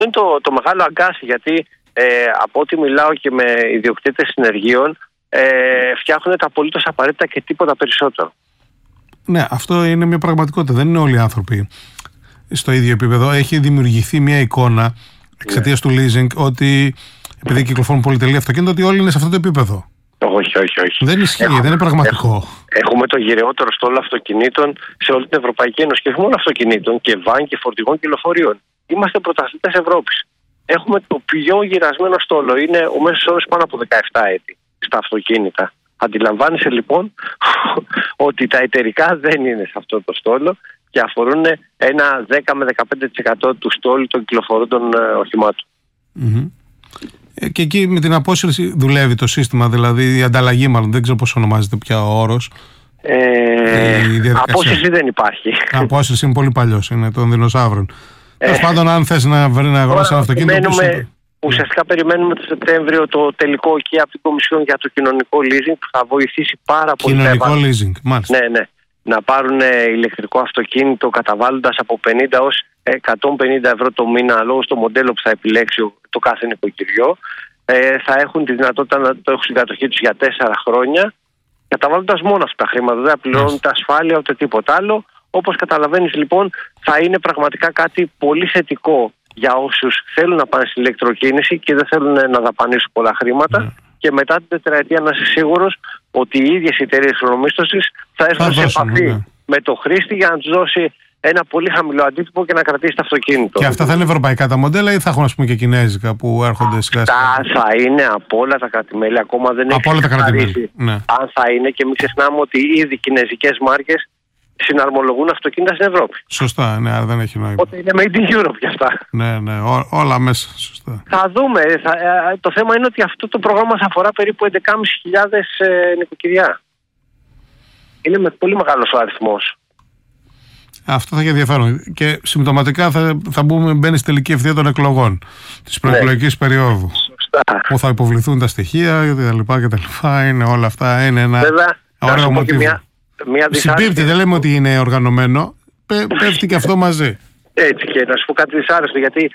είναι το μεγάλο αγκάθι, γιατί από ό,τι μιλάω και με ιδιοκτήτες συνεργείων, φτιάχνουν τα απολύτως απαραίτητα και τίποτα περισσότερο. Ναι, αυτό είναι μια πραγματικότητα. Δεν είναι όλοι οι άνθρωποι στο ίδιο επίπεδο. Έχει δημιουργηθεί μια εικόνα εξαιτίας του leasing ότι επειδή κυκλοφορούν πολυτελή αυτοκίνητα, ότι όλοι είναι σε αυτό το επίπεδο. Όχι. Δεν ισχύει, δεν είναι πραγματικό. Έχουμε το γυραιότερο στόλο αυτοκινήτων σε όλη την Ευρωπαϊκή Ένωση και όχι μόνο αυτοκινήτων, και βαν και φορτηγών και λεωφορείων. Είμαστε πρωταθλητές Ευρώπης. Έχουμε το πιο γυρασμένο στόλο. Είναι ο μέσος όρος πάνω από 17 έτη στα αυτοκίνητα. Αντιλαμβάνεσαι λοιπόν ότι τα εταιρικά δεν είναι σε αυτό το στόλο και αφορούν ένα 10 με 15% του στόλου των κυκλοφορούντων οχημάτων. Και εκεί με την απόσυρση δουλεύει το σύστημα, δηλαδή η ανταλλαγή, μάλλον δεν ξέρω πώς ονομάζεται πια ο όρος. Απόσυρση δεν υπάρχει. Απόσυρση είναι πολύ παλιός, είναι των δεινοσαύρων. Τέλος πάντων, αν θες να αγοράσεις ένα αυτοκίνητο. Ουσιαστικά περιμένουμε το Σεπτέμβριο το τελικό OK από την Κομισιόν για το κοινωνικό leasing, που θα βοηθήσει πάρα πολύ. Κοινωνικό leasing, μάλιστα. Ναι. Να πάρουν ηλεκτρικό αυτοκίνητο καταβάλλοντας από 50 ως 150 ευρώ το μήνα, λόγω στο μοντέλο που θα επιλέξει το κάθε νοικοκυριό. Θα έχουν τη δυνατότητα να το έχουν στην κατοχή τους για 4 χρόνια, καταβάλλοντας μόνο αυτά τα χρήματα. Δεν θα πληρώνουν τα ασφάλεια ούτε τίποτα άλλο. Όπως καταλαβαίνεις λοιπόν, θα είναι πραγματικά κάτι πολύ θετικό για όσους θέλουν να πάνε στην ηλεκτροκίνηση και δεν θέλουν να δαπανίσουν πολλά χρήματα. Και μετά την τετραετία να είσαι σίγουρος ότι οι ίδιες οι εταιρείες χρονομίσθωσης θα έρθουν σε επαφή με το χρήστη για να τους δώσει ένα πολύ χαμηλό αντίτυπο και να κρατήσει το αυτοκίνητο. Και αυτά θα είναι ευρωπαϊκά τα μοντέλα ή θα έχουν, ας πούμε, και κινέζικα που έρχονται σιγά σιγά? Αυτά θα είναι από όλα τα κράτη-μέλη. Ακόμα δεν έχει ξεκαθαρίσει αν θα είναι, και μην ξεχνάμε ότι ήδη κινέζικες μάρκες συναρμολογούν αυτοκίνητα στην Ευρώπη. Σωστά, ναι, δεν έχει νόημα. Οπότε είναι made in Europe για αυτά. Ναι, όλα μέσα. Σωστά. Θα δούμε. Το θέμα είναι ότι αυτό το πρόγραμμα θα αφορά περίπου 11.500 νοικοκυριά. Είναι με πολύ μεγάλος ο αριθμός. Αυτό θα έχει ενδιαφέρον. Και συμπτωματικά θα μπαίνει στη τελική ευθεία των εκλογών της προεκλογικής περίοδου. Σωστά. Που θα υποβληθούν τα στοιχεία κτλ. Είναι όλα αυτά. Είναι ένα ωραίο μοτίβο. Συμπίπτει, δεν λέμε ότι είναι οργανωμένο. Πέφτει και αυτό μαζί. Έτσι, και να σου πω κάτι δυσάρεστο, γιατί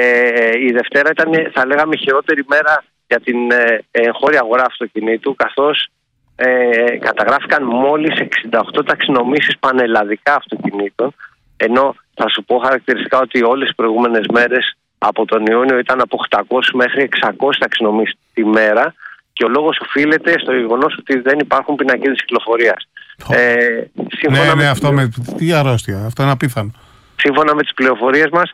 η Δευτέρα ήταν, θα λέγαμε, η χειρότερη μέρα για την εγχώρια αγορά αυτοκινήτου, καθώς καταγράφηκαν μόλις 68 ταξινομήσεις πανελλαδικά αυτοκινήτων, ενώ θα σου πω χαρακτηριστικά ότι όλες τις προηγούμενες μέρες από τον Ιούνιο ήταν από 800 μέχρι 600 ταξινομήσεις τη μέρα, και ο λόγος οφείλεται στο γεγονός ότι δεν υπάρχουν πινακίδες κυκλοφορίας. Ναι, αυτό με τι αρρώστια, αυτό είναι απίθανο. Σύμφωνα με τις πληροφορίες μας,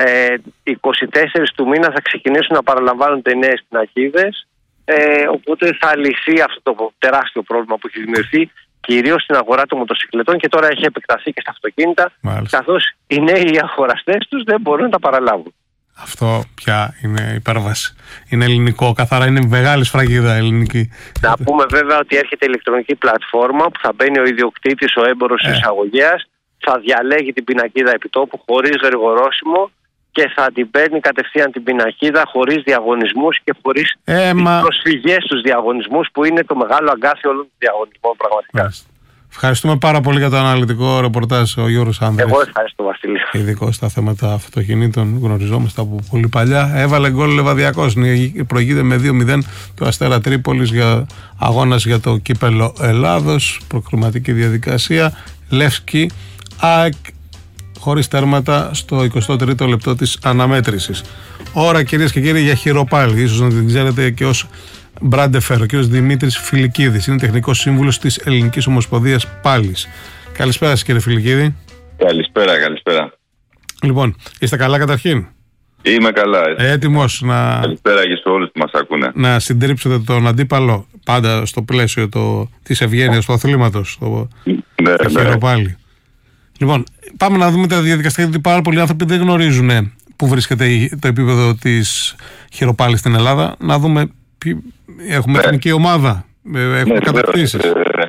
24 του μήνα θα ξεκινήσουν να παραλαμβάνονται νέες πινακίδες, οπότε θα λυθεί αυτό το τεράστιο πρόβλημα που έχει δημιουργηθεί κυρίως στην αγορά των μοτοσυκλετών, και τώρα έχει επεκταθεί και στα αυτοκίνητα, καθώς οι νέοι αγοραστές τους δεν μπορούν να τα παραλάβουν. Αυτό πια είναι υπέρβαση. Είναι ελληνικό, καθαρά είναι μεγάλη σφραγίδα ελληνική. Να πούμε βέβαια ότι έρχεται ηλεκτρονική πλατφόρμα που θα μπαίνει ο ιδιοκτήτης, ο έμπορος εισαγωγέας, θα διαλέγει την πινακίδα επιτόπου χωρίς γρηγορόσημο και θα την παίρνει κατευθείαν την πινακίδα, χωρίς διαγωνισμούς και χωρίς προσφυγές στους διαγωνισμούς, που είναι το μεγάλο αγκάθι όλων των διαγωνισμών πραγματικά. Ευχαριστούμε πάρα πολύ για το αναλυτικό ρεπορτάζ, ο Γιώργος Άνδρης. Εγώ ευχαριστώ, Βασίλη. Ειδικός στα θέματα αυτοκινήτων, γνωριζόμαστε από πολύ παλιά. Έβαλε γκολ Λεβαδιακός, προηγείται με 2-0 το Αστέρα Τρίπολης για αγώνας για το κύπελο Ελλάδος, προκριματική διαδικασία. Λεύσκι, ΑΕΚ, χωρίς τέρματα στο 23ο λεπτό της αναμέτρησης. Ώρα, κυρίες και κύριοι, για χειροπάλη. Ίσως να την ξέρετε και ως Μπραντεφέρ, ο κ. Δημήτρης Φιλικίδης. Είναι τεχνικός σύμβουλος της Ελληνικής Ομοσπονδίας Πάλης. Καλησπέρα σας, κύριε Φιλικίδη. Καλησπέρα. Λοιπόν, είστε καλά καταρχήν? Είμαι καλά. Έτοιμος να... Καλησπέρα και σε όλους που μας ακούνε. Να συντρίψετε τον αντίπαλο, πάντα στο πλαίσιο της ευγένειας του αθλήματος, το χειροπάλη. Λοιπόν, πάμε να δούμε τα διαδικαστικά, γιατί πάρα πολλοί άνθρωποι δεν γνωρίζουν πού βρίσκεται το επίπεδο της χειροπάλης στην Ελλάδα. Να δούμε. Έχουμε εθνική ομάδα, έχουμε κατακτήσεις.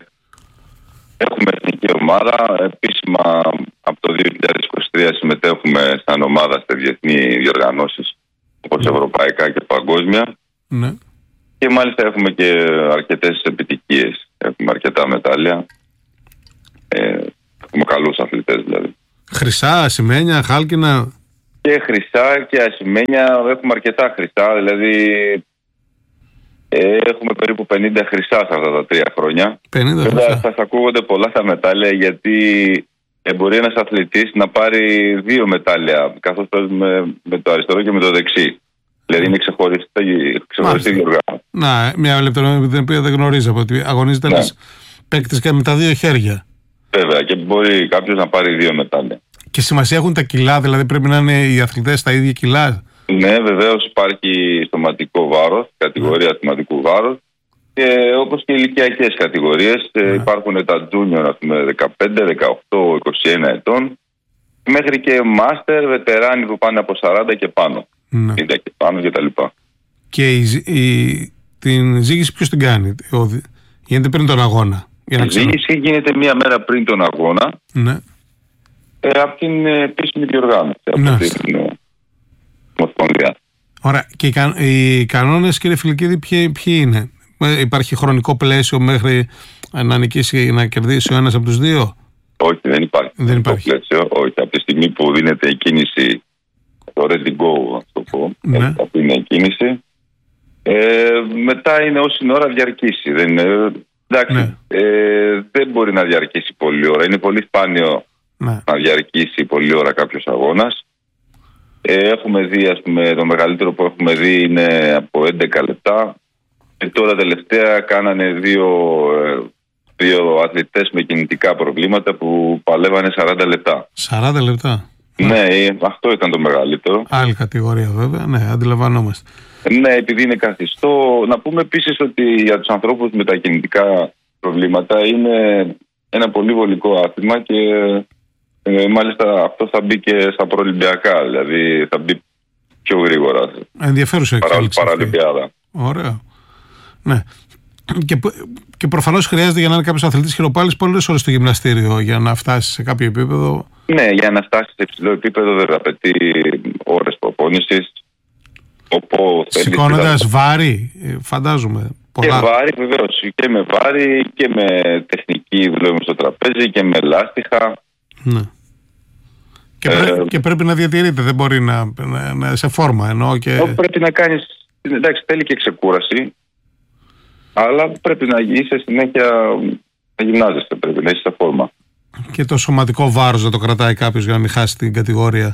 Έχουμε εθνική ομάδα. Επίσημα από το 2023 συμμετέχουμε σαν ομάδα σε διεθνείς διοργανώσεις όπως ευρωπαϊκά και παγκόσμια. Ναι. Και μάλιστα έχουμε και αρκετές επιτυχίες. Έχουμε αρκετά μετάλλια. Έχουμε καλούς αθλητές δηλαδή. Χρυσά, ασημένια, χάλκινα. και χρυσά και ασημένια. Έχουμε αρκετά χρυσά, δηλαδή έχουμε περίπου 50 χρυσά σε αυτά τα 3 χρόνια. 50 χρυσά. Θα ακούγονται πολλά τα μετάλλια, γιατί μπορεί ένας αθλητής να πάρει 2 μετάλλια, καθώς παίζουμε με το αριστερό και με το δεξί. Δηλαδή είναι ξεχωριστή διοργάνωση. Να, μια λεπτομέρεια την οποία δεν γνωρίζω, ότι αγωνίζεται ένας παίκτης και με τα 2 χέρια. Βέβαια, και μπορεί κάποιος να πάρει 2 μετάλλια. Και σημασία έχουν τα κιλά, δηλαδή πρέπει να είναι οι αθλητές στα ίδια κιλά. Ναι, βεβαίως υπάρχει σωματικό βάρος, κατηγορία σωματικού βάρους, και όπως και ηλικιακές κατηγορίες. Υπάρχουν τα junior, ας πούμε, 15, 18, 21 ετών, μέχρι και master, βετεράνοι που πάνε από 40 και πάνω. 50 και πάνω κτλ. Και την ζήγηση ποιος την κάνει? Γίνεται πριν τον αγώνα? Η ζήγηση γίνεται 1 μέρα πριν τον αγώνα. Ναι. Από την επίσημη διοργάνωση. Από την Ομοσπονδία. Ωραία. Και οι κανόνες, κύριε Φιλικίδη, ποιοι είναι? Υπάρχει χρονικό πλαίσιο μέχρι να νικήσει, να κερδίσει ο ένας από τους 2? Όχι, δεν υπάρχει. Δεν υπάρχει πλαίσιο. Όχι. Από τη στιγμή που δίνεται η κίνηση, το ready go, ας το πω, αυτή είναι η κίνηση. Μετά είναι όση ώρα διαρκήσει. Εντάξει, δεν μπορεί να διαρκήσει πολλή ώρα. Είναι πολύ σπάνιο να διαρκήσει πολλή ώρα κάποιος αγώνας. Έχουμε δει, ας πούμε, το μεγαλύτερο που έχουμε δει είναι από 11 λεπτά. Και τώρα τελευταία κάνανε δύο αθλητές με κινητικά προβλήματα που παλεύανε 40 λεπτά. 40 λεπτά. Ναι, αυτό ήταν το μεγαλύτερο. Άλλη κατηγορία βέβαια, ναι, αντιλαμβανόμαστε. Ναι, επειδή είναι καθιστό. Να πούμε επίσης ότι για τους ανθρώπους με τα κινητικά προβλήματα είναι ένα πολύ βολικό άθλημα, και μάλιστα αυτό θα μπει και στα προολυμπιακά, δηλαδή θα μπει πιο γρήγορα. Ενδιαφέρουσα εξέλιξη. Παραλυμπιάδα. Ωραία. Ναι. Και προφανώς χρειάζεται, για να είναι κάποιος αθλητής χειροπάλης, πολλές ώρες στο γυμναστήριο για να φτάσει σε κάποιο επίπεδο. Ναι, για να φτάσει σε υψηλό επίπεδο δεν απαιτεί ώρες προπόνησης. Σηκώνοντας βάρη, φαντάζομαι. Πολλά. Και βάρη, βεβαίως. Και με βάρη και με τεχνική δουλεύουμε στο τραπέζι και με λάστιχα. Ναι. Και πρέπει να διατηρείται, δεν μπορεί να σε φόρμα. Πρέπει να κάνεις. Εντάξει, θέλει και ξεκούραση. Αλλά πρέπει να είσαι συνέχεια να γυμνάζεσαι, πρέπει να είσαι σε φόρμα. Και το σωματικό βάρος να το κρατάει κάποιος για να μην χάσει την κατηγορία.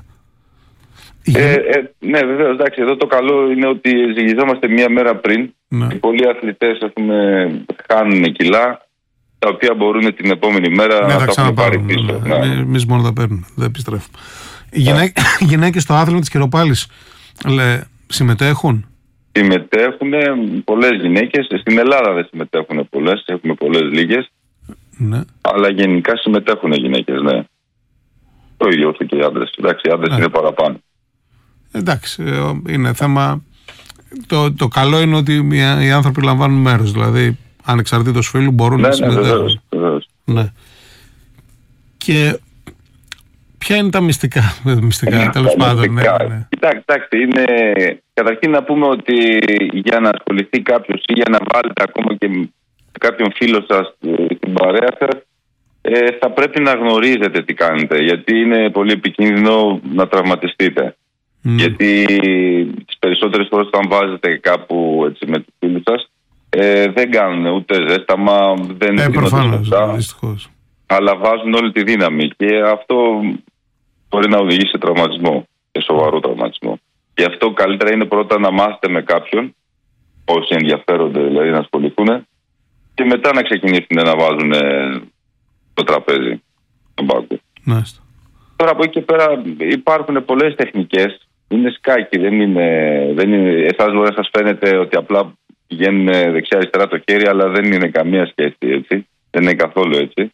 Ναι, βεβαίως. Εντάξει, εδώ το καλό είναι ότι ζυγιζόμαστε 1 μέρα πριν. Ναι. Και πολλοί αθλητές, ας πούμε, χάνουν κιλά, τα οποία μπορούν την επόμενη μέρα να τα έχουν πάρει πίσω. Εμείς μόνο τα παίρνουμε, δεν επιστρέφουμε. Οι γυναίκες στο άθλημα της χειροπάλης συμμετέχουν? Συμμετέχουν πολλές γυναίκες. Στην Ελλάδα δεν συμμετέχουν πολλές, έχουμε πολλές λίγες. Ναι. Αλλά γενικά συμμετέχουν γυναίκες, ναι. Το ίδιο όσο και οι άντρες. Εντάξει, οι άντρες είναι παραπάνω. Εντάξει, είναι θέμα. Το καλό είναι ότι οι άνθρωποι λαμβάνουν μέρος. Δηλαδή, ανεξαρτήτως φίλου μπορούν να συμμετέχουν. Ναι. Και ποια είναι τα μυστικά τέλος πάντων? Ναι. Κοιτάξτε, είναι. Καταρχήν να πούμε ότι για να ασχοληθεί κάποιος ή για να βάλετε ακόμα και κάποιον φίλο σας στην παρέα σας, θα πρέπει να γνωρίζετε τι κάνετε, γιατί είναι πολύ επικίνδυνο να τραυματιστείτε. Γιατί τις περισσότερες φορές όταν βάζετε κάπου έτσι, με τους φίλους σας, δεν κάνουν ούτε ζέσταμα, δεν δίνονται σωστά, αλλά βάζουν όλη τη δύναμη, και αυτό μπορεί να οδηγήσει σε τραυματισμό, σε σοβαρό τραυματισμό. Γι' αυτό καλύτερα είναι πρώτα να μάθετε με κάποιον, όσοι ενδιαφέρονται δηλαδή να ασχοληθούν, και μετά να ξεκινήσουν να βάζουν το τραπέζι, τον πάγκο. Τώρα από εκεί και πέρα υπάρχουν πολλές τεχνικές. Είναι σκάκι, δεν είναι. Εσάς μπορεί να σας φαίνεται ότι απλά πηγαίνουν δεξιά-αριστερά το χέρι, αλλά δεν είναι καμία σχέση έτσι. Δεν είναι καθόλου έτσι.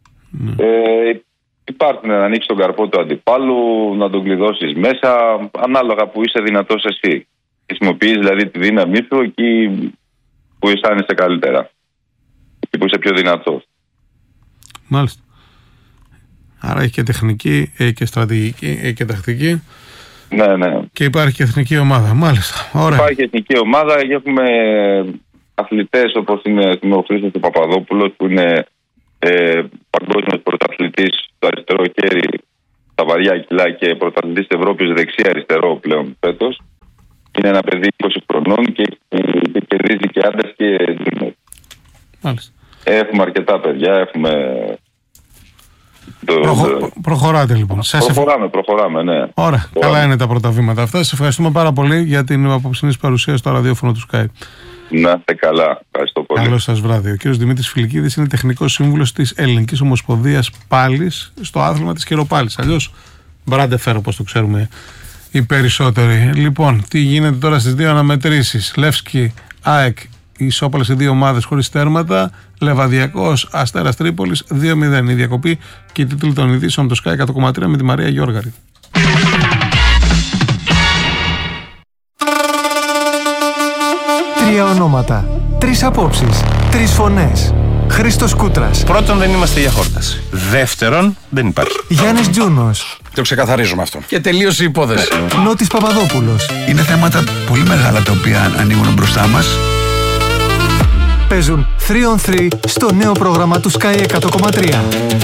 Υπάρχουν να ανοίξει τον καρπό του αντιπάλου, να τον κλειδώσεις μέσα, ανάλογα που είσαι δυνατός εσύ. Χρησιμοποιείς δηλαδή τη δύναμή σου εκεί που αισθάνεσαι καλύτερα. Εκεί που είσαι πιο δυνατός. Μάλιστα. Άρα έχει και τεχνική, έχει και στρατηγική, έχει και τακτική. Ναι. Και υπάρχει και εθνική ομάδα. Μάλιστα. Ωραία. Υπάρχει και εθνική ομάδα. Έχουμε αθλητές όπως είναι ο Χρήστος του Παπαδόπουλος, που είναι παγκόσμιος πρωταθλητής στο αριστερό χέρι στα βαριά κιλά και πρωταθλητής της Ευρώπης δεξί-αριστερό πλέον φέτος. Είναι ένα παιδί 20 χρονών και κερδίζει και άντρες και junior. Μάλιστα. Έχουμε αρκετά παιδιά, έχουμε... Προχωράτε λοιπόν. Προχωράμε, ναι. Ωραία, καλά είναι τα πρώτα βήματα αυτά. Σας ευχαριστούμε πάρα πολύ για την απόψινή παρουσία στο ραδιόφωνο του Sky. Να είστε καλά. Ευχαριστώ πολύ. Καλό σας βράδυ. Ο κύριος Δημήτρης Φιλικίδης είναι τεχνικός σύμβουλος της Ελληνικής Ομοσπονδίας Πάλης στο άθλημα της Χειροπάλης. Αλλιώς μπραντεφέρ, όπως το ξέρουμε οι περισσότεροι. Λοιπόν, τι γίνεται τώρα στις δύο αναμετρήσεις? Λεύσκι, ΑΕΚ, ισόπαλες σε δύο ομάδες χωρίς τέρματα. Λεβαδιακός, Αστέρας Τρίπολης 2-0. Η διακοπή και οι τίτλοι των ειδήσεων το Sky 100,3 με τη Μαρία Γιώργαρη. Τρία ονόματα, τρεις απόψεις, τρεις φωνές. Χρήστος Κούτρας. Πρώτον, δεν είμαστε για χόρταση. Δεύτερον, δεν υπάρχει. Γιάννης Τζούνος. Το ξεκαθαρίζουμε αυτό. Και τελείωσε η υπόθεση. Νότης Παπαδόπουλος. Είναι θέματα πολύ μεγάλα τα οποία ανοίγουν μπροστά μας. Παίζουν 3on3 στο νέο πρόγραμμα του Sky 100,3.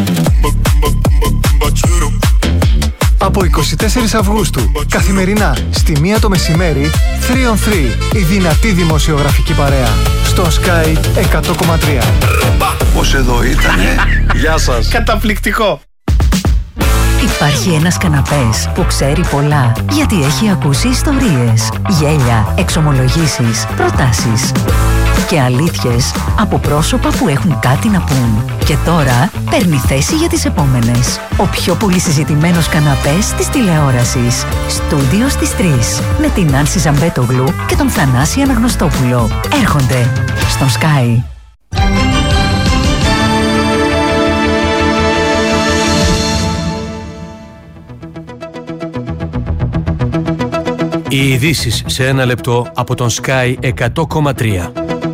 Από 24 Αυγούστου, καθημερινά στη 1 το μεσημέρι, 3on3, η δυνατή δημοσιογραφική παρέα, στο Sky 100,3. Πώς εδώ ήτανε. Γεια σας. Καταπληκτικό. Υπάρχει ένας καναπές που ξέρει πολλά, γιατί έχει ακούσει ιστορίες, γέλια, εξομολογήσεις, προτάσεις και αλήθειες από πρόσωπα που έχουν κάτι να πούν. Και τώρα παίρνει θέση για τις επόμενες. Ο πιο πολύ συζητημένος καναπές της τηλεόρασης. Στούντιο στις 3. Με την Άνση Ζαμπέτογλου και τον Θανάση Αναγνωστόπουλο. Έρχονται στον Sky. Οι ειδήσεις σε ένα λεπτό από τον Sky 100,3.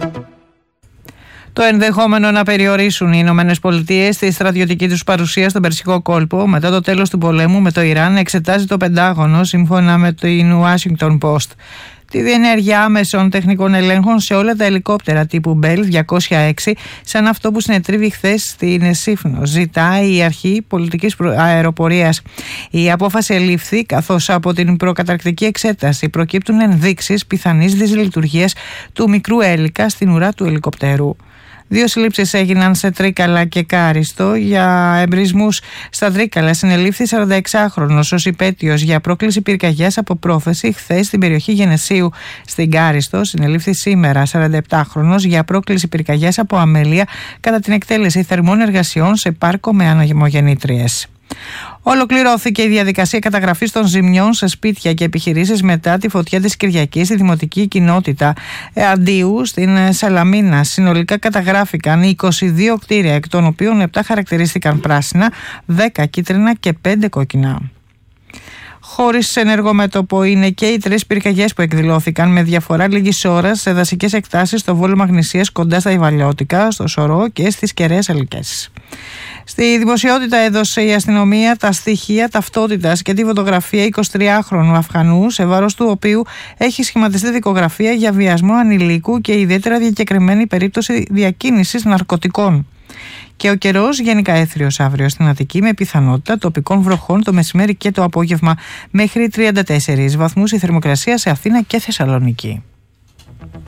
Το ενδεχόμενο να περιορίσουν οι Ηνωμένες Πολιτείες τη στρατιωτική τους παρουσία στον Περσικό κόλπο μετά το τέλος του πολέμου με το Ιράν εξετάζει το Πεντάγωνο, σύμφωνα με την Washington Post. Τη διενέργεια άμεσων τεχνικών ελέγχων σε όλα τα ελικόπτερα τύπου Bell 206, σαν αυτό που συνετρίβει χθες στην Σύφνο, ζητάει η αρχή πολιτικής αεροπορίας. Η απόφαση ελήφθη καθώς από την προκαταρκτική εξέταση προκύπτουν ενδείξεις πιθανής δυσλειτουργίας του μικρού έλικα στην ουρά του ελικοπτέρου. 2 συλλήψεις έγιναν σε Τρίκαλα και Κάριστο για εμπρισμούς. Στα Τρίκαλα συνελήφθη 46χρονος ως υπέτειος για πρόκληση πυρκαγιάς από πρόθεση χθες στην περιοχή Γενεσίου. Στην Κάριστο συνελήφθη σήμερα 47χρονος για πρόκληση πυρκαγιάς από αμέλεια κατά την εκτέλεση θερμών εργασιών σε πάρκο με ανεμογεννήτριες. Ολοκληρώθηκε η διαδικασία καταγραφής των ζημιών σε σπίτια και επιχειρήσεις μετά τη φωτιά της Κυριακής στη δημοτική κοινότητα Αντίου στην Σαλαμίνα. Συνολικά καταγράφηκαν 22 κτίρια, εκ των οποίων 7 χαρακτηρίστηκαν πράσινα, 10 κίτρινα και 5 κόκκινα. Χωρίς ενεργό μέτωπο είναι και οι 3 πυρκαγιές που εκδηλώθηκαν με διαφορά λίγης ώρας σε δασικές εκτάσεις στο Βόλο Μαγνησίας κοντά στα Ιβαλιώτικα, στο Σωρό και στις Κεραίες Αλικές. Στη δημοσιότητα έδωσε η αστυνομία τα στοιχεία ταυτότητας και τη φωτογραφία 23χρονου Αφγανού, σε βάρος του οποίου έχει σχηματιστεί δικογραφία για βιασμό ανηλίκου και ιδιαίτερα διακεκριμένη περίπτωση διακίνησης ναρκωτικών. Και ο καιρός γενικά έθριος αύριο στην Αττική, με πιθανότητα τοπικών βροχών το μεσημέρι και το απόγευμα, μέχρι 34 βαθμούς η θερμοκρασία σε Αθήνα και Θεσσαλονίκη.